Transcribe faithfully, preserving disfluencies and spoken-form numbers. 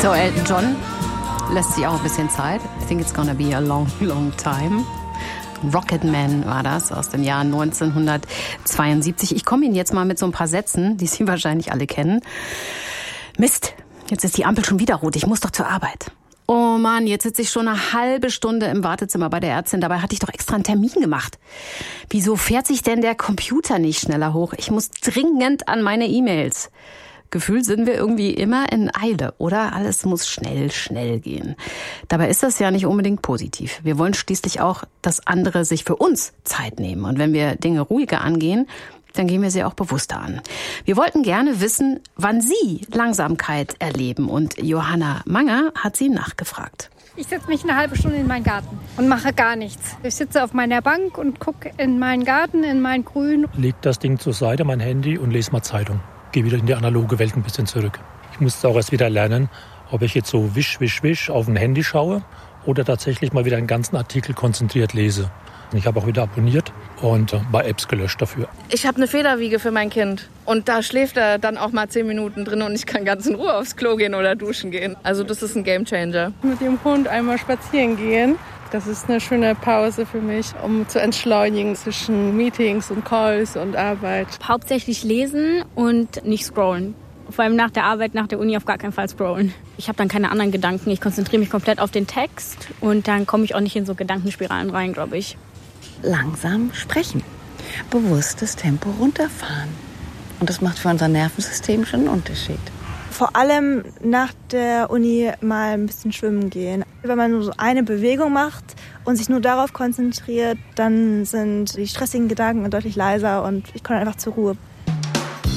So, Elton John lässt sich auch ein bisschen Zeit. I think it's gonna be a long, long time. Rocketman war das aus dem Jahr neunzehnhundertzweiundsiebzig. Ich komme Ihnen jetzt mal mit so ein paar Sätzen, die Sie wahrscheinlich alle kennen. Mist, jetzt ist die Ampel schon wieder rot. Ich muss doch zur Arbeit. Oh Mann, jetzt sitze ich schon eine halbe Stunde im Wartezimmer bei der Ärztin. Dabei hatte ich doch extra einen Termin gemacht. Wieso fährt sich denn der Computer nicht schneller hoch? Ich muss dringend an meine E-Mails. Gefühlt sind wir irgendwie immer in Eile, oder? Alles muss schnell, schnell gehen. Dabei ist das ja nicht unbedingt positiv. Wir wollen schließlich auch, dass andere sich für uns Zeit nehmen. Und wenn wir Dinge ruhiger angehen, dann gehen wir sie auch bewusster an. Wir wollten gerne wissen, wann Sie Langsamkeit erleben. Und Johanna Manger hat Sie nachgefragt. Ich setze mich eine halbe Stunde in meinen Garten und mache gar nichts. Ich sitze auf meiner Bank und gucke in meinen Garten, in mein Grün. Leg das Ding zur Seite, mein Handy, und lese mal Zeitung. Gehe wieder in die analoge Welt ein bisschen zurück. Ich musste auch erst wieder lernen, ob ich jetzt so wisch, wisch, wisch auf ein Handy schaue oder tatsächlich mal wieder einen ganzen Artikel konzentriert lese. Ich habe auch wieder abonniert und ein paar Apps gelöscht dafür. Ich habe eine Federwiege für mein Kind und da schläft er dann auch mal zehn Minuten drin und ich kann ganz in Ruhe aufs Klo gehen oder duschen gehen. Also das ist ein Gamechanger. Mit dem Hund einmal spazieren gehen. Das ist eine schöne Pause für mich, um zu entschleunigen zwischen Meetings und Calls und Arbeit. Hauptsächlich lesen und nicht scrollen. Vor allem nach der Arbeit, nach der Uni auf gar keinen Fall scrollen. Ich habe dann keine anderen Gedanken. Ich konzentriere mich komplett auf den Text und dann komme ich auch nicht in so Gedankenspiralen rein, glaube ich. Langsam sprechen. Bewusstes Tempo runterfahren. Und das macht für unser Nervensystem schon einen Unterschied. Vor allem nach der Uni mal ein bisschen schwimmen gehen. Wenn man nur so eine Bewegung macht und sich nur darauf konzentriert, dann sind die stressigen Gedanken deutlich leiser und ich komme einfach zur Ruhe.